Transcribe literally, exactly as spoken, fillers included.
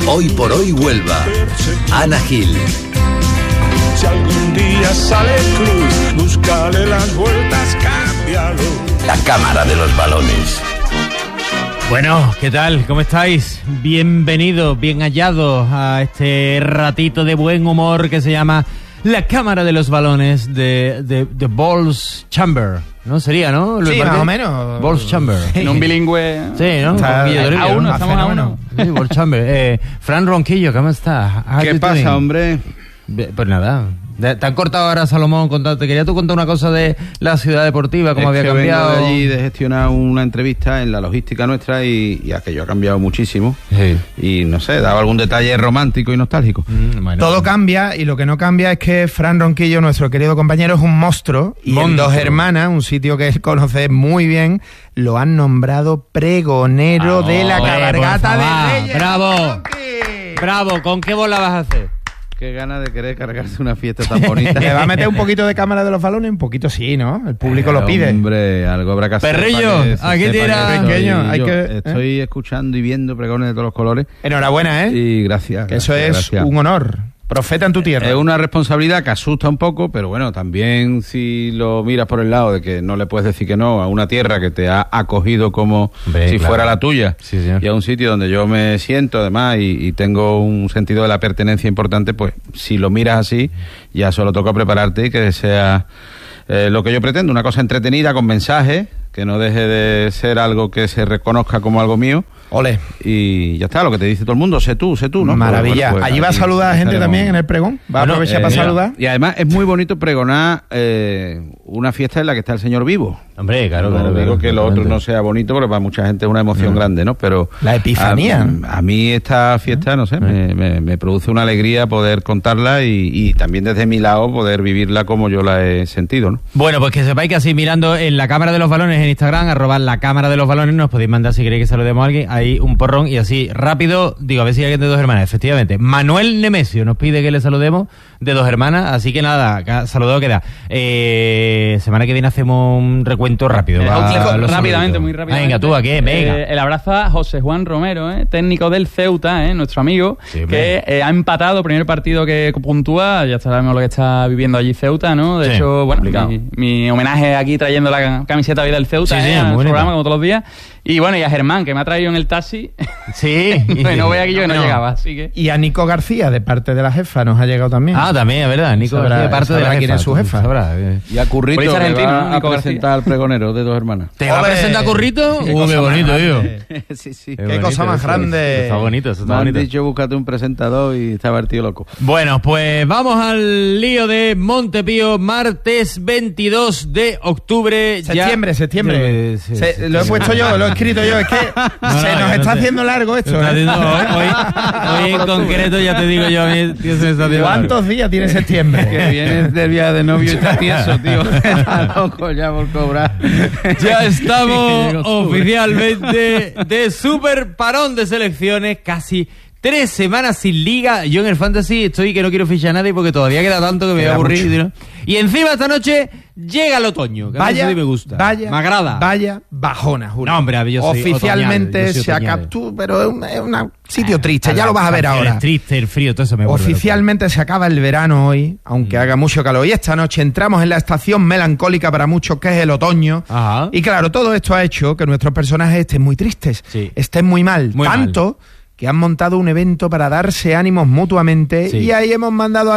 Hoy por hoy Huelva. Ana Gil. Si algún día sale cruz, búscale las vueltas, cámbialo. La cámara de los balones. Bueno, ¿qué tal? ¿Cómo estáis? Bienvenidos, bien hallados a este ratito de buen humor que se llama La Cámara de los Balones de, de, de Balls Chamber, ¿no? Sería, ¿no? Sí, más o menos. Balls Chamber. Sí. En un bilingüe. Sí, ¿no? Está, a uno, ¿no? estamos a uno. Sí, Balls Chamber. Eh, Fran Ronquillo, ¿cómo estás? ¿Qué pasa, hombre? Pues nada, te han cortado ahora, Salomón. Te quería tú contar una cosa de la ciudad deportiva, cómo es había que cambiado. Vengo de allí de gestionar una entrevista en la logística nuestra y, y aquello ha cambiado muchísimo. Sí. Y no sé, daba algún detalle romántico y nostálgico. Mm, bueno. Todo cambia y lo que no cambia es que Fran Ronquillo, nuestro querido compañero, es un monstruo. Y en Monstruo. Dos Hermanas, un sitio que él conoce muy bien, lo han nombrado pregonero Ah, de la hombre, cabalgata por favor. de Reyes. ¡Bravo! Ronqui. Bravo, ¿con qué bola vas a hacer? Qué ganas de querer cargarse una fiesta tan bonita. ¿Le va a meter un poquito de cámara de los balones? Un poquito sí, ¿no? El público lo pide. Hombre, algo habrá que hacer. Perrillo, para que se aquí sepa tira. que soy Pequeño, hay yo. que- Estoy escuchando y viendo pregones de todos los colores. Enhorabuena, ¿eh? Y gracias. Que eso gracias, es gracias. un honor. Profeta en tu tierra. Es una responsabilidad que asusta un poco, pero bueno, también si lo miras por el lado de que no le puedes decir que no a una tierra que te ha acogido como Hombre, si claro. fuera la tuya, Sí, señor. y a un sitio donde yo me siento además y, y tengo un sentido de la pertenencia importante, pues si lo miras así, ya solo toca prepararte y que sea eh, lo que yo pretendo, una cosa entretenida con mensaje, que no deje de ser algo que se reconozca como algo mío. Ole. Y ya está, lo que te dice todo el mundo, sé tú, sé tú, ¿no? Maravilla. Pues, bueno, pues, ¿Allí va a aquí saludar a gente estaremos. también en el pregón? ¿Va a Bueno, aprovechar eh, para mira, saludar? Y además es muy bonito pregonar eh, una fiesta en la que está el Señor vivo. Hombre, claro, No claro. digo claro, que lo otro totalmente. no sea bonito, porque para mucha gente es una emoción grande, ¿no? Pero La epifanía. A, a mí esta fiesta, no sé, me, me, me produce una alegría poder contarla y, y también desde mi lado poder vivirla como yo la he sentido, ¿no? Bueno, pues que sepáis que así mirando en la Cámara de los Balones en Instagram, arroba la Cámara de los Balones, nos podéis mandar si queréis que saludemos a alguien, ahí un porrón y así rápido, digo, a ver si hay alguien de Dos Hermanas, efectivamente. Manuel Nemesio nos pide que le saludemos de Dos Hermanas, así que nada, ca- saludado queda. Eh, semana que viene hacemos un recuento rápido. Eh, va, Chico, los rápidamente, saluditos. muy rápidamente. Venga, tú, ¿a qué? Venga. Eh, el abrazo a José Juan Romero, ¿eh? Técnico del Ceuta, ¿eh? Nuestro amigo, Sí, hombre. que eh, ha empatado, primer partido que puntúa, ya sabemos lo que está viviendo allí Ceuta, ¿no? De Sí, hecho, bueno, complicado. mi, mi homenaje aquí trayendo la camiseta hoy del Ceuta, Sí, sí, ¿eh? muy al bonita. programa como todos los días. Y bueno, y a Germán, que me ha traído en el taxi. Sí. No veía que yo que no, No. llegaba, así que... Y a Nico García, de parte de la jefa, nos ha llegado también. Ah, también, es verdad. Nico Sabrá- García, parte de la sabrá quién jefa, es su jefa. sabrá, eh. Y a Currito, Policía que argentino, va ¿no? a Nico García. presentar al pregonero de Dos Hermanas. Te ¿Te va a Ole. presentar Currito? Qué Uy, cosa qué más bonito, tío. grande. sí, sí. Qué cosa más eso, grande. Está bonito, eso está Me han bonito. dicho, búscate un presentador y estaba el tío loco. Bueno, pues vamos al lío de Montepío, martes veintidós de octubre. ya- Septiembre, septiembre. Sí, sí, Se- sí, lo he sí. puesto yo, lo he escrito yo. Es que No, se no, nos yo está no sé. haciendo largo Se esto. está ¿eh? haciendo- hoy, hoy en concreto ya te digo yo a mí que se me está haciendo ¿Cuántos días tiene Que septiembre? vienes del viaje de novio y está tieso, tío. Está loco ya por cobrar. largo. Ya estamos Llega octubre. oficialmente de super parón de selecciones, casi tres semanas sin liga. Yo en el Fantasy estoy que no quiero fichar a nadie porque todavía queda tanto que me voy a Queda aburrir. mucho. ¿no? Y encima esta noche llega el otoño, que a mí Vaya, eso sí me gusta. vaya, me agrada. vaya bajona, Julio. No, hombre, yo soy Oficialmente otoñal, yo soy se otoñal. acaba tú, pero es un, es un sitio triste, Ah, ya lo vas a ver canciones ahora. triste, el frío, todo eso me vuelve Oficialmente se acaba el verano hoy, aunque Mm. haga mucho calor. Y esta noche entramos en la estación melancólica para muchos, que es el otoño. Ajá. Y claro, todo esto ha hecho que nuestros personajes estén muy tristes, Sí. estén muy mal. Muy tanto que han montado un evento para darse ánimos mutuamente Sí. y ahí hemos mandado a